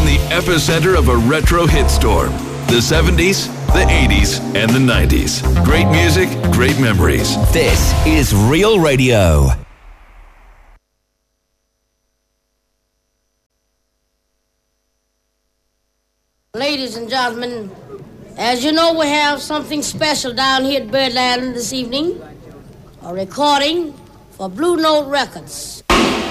in the epicenter of a retro hit storm. The 70s, the 80s, and the 90s. Great music, great memories. This is Real Radio. Ladies and gentlemen, as you know, we have something special down here at Birdland this evening. A recording for Blue Note Records.